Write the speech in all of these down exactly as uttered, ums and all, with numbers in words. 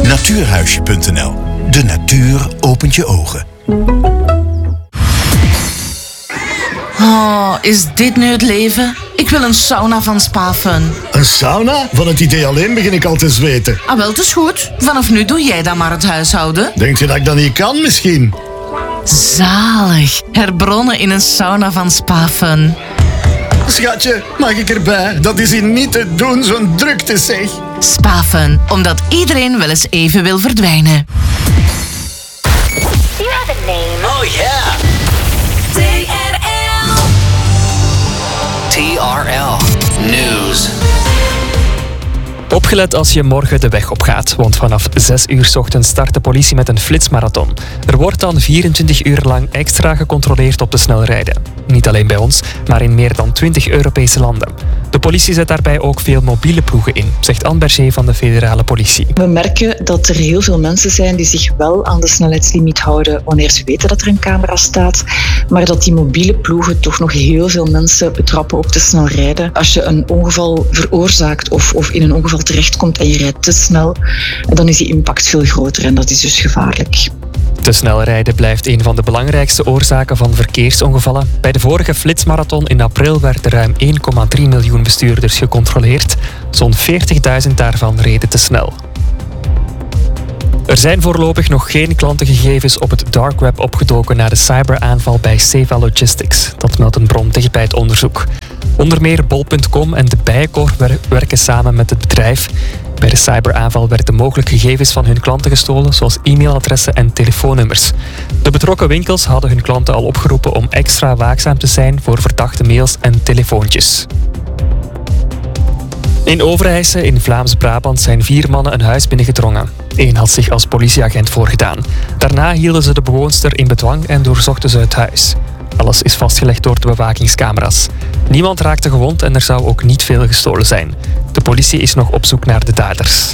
Natuurhuisje punt n l. De natuur opent je ogen. Oh, is dit nu het leven? Ik wil een sauna van Spa-Fun. Een sauna? Van het idee alleen begin ik al te zweten. Ah, wel, het is goed. Vanaf nu doe jij dan maar het huishouden. Denk je dat ik dat niet kan, misschien? Zalig. Herbronnen in een sauna van Spa-Fun. Schatje, mag ik erbij? Dat is hier niet te doen, zo'n drukte zeg. Spa-Fun, omdat iedereen wel eens even wil verdwijnen. You have a name. Oh yeah. T R L. T R L News. Opgelet als je morgen de weg op gaat, want vanaf zes uur 's ochtends start de politie met een flitsmarathon. Er wordt dan vierentwintig uur lang extra gecontroleerd op de snelrijden. Niet alleen bij ons, maar in meer dan twintig Europese landen. De politie zet daarbij ook veel mobiele ploegen in, zegt Anne Berger van de federale politie. We merken dat er heel veel mensen zijn die zich wel aan de snelheidslimiet houden wanneer ze weten dat er een camera staat, maar dat die mobiele ploegen toch nog heel veel mensen betrappen op te snel rijden. Als je een ongeval veroorzaakt of, of in een ongeval terechtkomt en je rijdt te snel, dan is die impact veel groter en dat is dus gevaarlijk. Te snel rijden blijft een van de belangrijkste oorzaken van verkeersongevallen. Bij de vorige flitsmarathon in april werden ruim één komma drie miljoen bestuurders gecontroleerd. Zo'n veertigduizend daarvan reden te snel. Er zijn voorlopig nog geen klantengegevens op het dark web opgedoken na de cyberaanval bij Seva Logistics. Dat meldt een bron dicht bij het onderzoek. Onder meer bol punt com en de Bijenkorf werken samen met het bedrijf. Bij de cyberaanval werden mogelijk gegevens van hun klanten gestolen, zoals e-mailadressen en telefoonnummers. De betrokken winkels hadden hun klanten al opgeroepen om extra waakzaam te zijn voor verdachte mails en telefoontjes. In Overijse, in Vlaams-Brabant, zijn vier mannen een huis binnengedrongen. Eén had zich als politieagent voorgedaan. Daarna hielden ze de bewoonster in bedwang en doorzochten ze het huis. Alles is vastgelegd door de bewakingscamera's. Niemand raakte gewond en er zou ook niet veel gestolen zijn. De politie is nog op zoek naar de daders.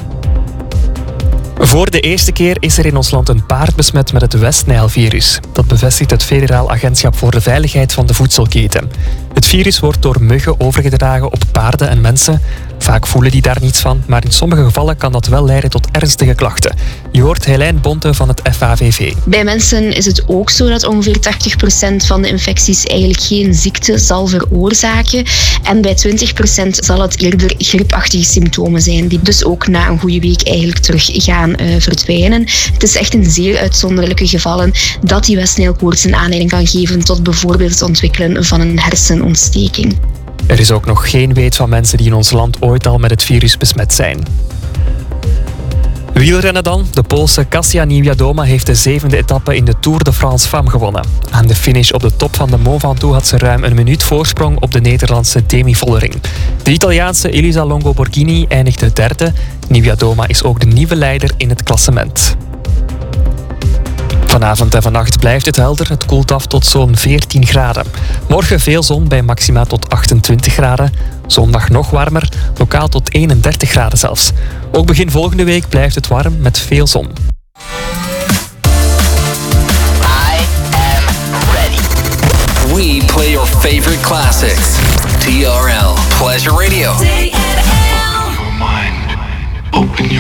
Voor de eerste keer is er in ons land een paard besmet met het West-Nijl-virus. Dat bevestigt het Federaal Agentschap voor de Veiligheid van de Voedselketen. Het virus wordt door muggen overgedragen op paarden en mensen. Vaak voelen die daar niets van, maar in sommige gevallen kan dat wel leiden tot ernstige klachten. Je hoort Helijn Bonte van het F A V V. Bij mensen is het ook zo dat ongeveer tachtig procent van de infecties eigenlijk geen ziekte zal veroorzaken. En bij twintig procent zal het eerder griepachtige symptomen zijn, die dus ook na een goede week eigenlijk terug gaan uh, verdwijnen. Het is echt in zeer uitzonderlijke gevallen dat die West-Nijlkoorts een aanleiding kan geven tot bijvoorbeeld het ontwikkelen van een hersenontsteking. Er is ook nog geen weet van mensen die in ons land ooit al met het virus besmet zijn. Wielrennen dan. De Poolse Kasia Niewiadoma heeft de zevende etappe in de Tour de France Femmes gewonnen. Aan de finish op de top van de Mont Ventoux had ze ruim een minuut voorsprong op de Nederlandse Demi Vollering. De Italiaanse Elisa Longo Borghini eindigde derde. Niewiadoma is ook de nieuwe leider in het klassement. Vanavond en vannacht blijft het helder. Het koelt af tot zo'n veertien graden. Morgen veel zon bij maxima tot achtentwintig graden. Zondag nog warmer, lokaal tot eenendertig graden zelfs. Ook begin volgende week blijft het warm met veel zon. I am ready. We play your favorite classics. T R L Pleasure Radio. T R L. Your mind. Open your